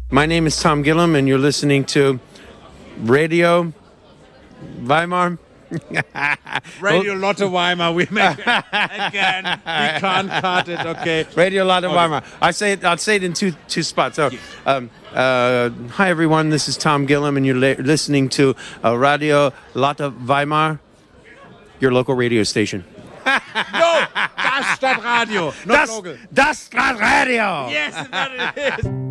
My name is Tom Gillum, and you're listening to Radio Weimar. Radio Lotte Weimar. We make it again. We can't cut it. Okay. Radio Lotte Weimar. I'll say it in two spots. So, hi everyone. This is Tom Gillum, and you're listening to Radio Lotte Weimar, your local radio station. No, das Stadtradio. Not local. Das Stadtradio. Yes, that it is.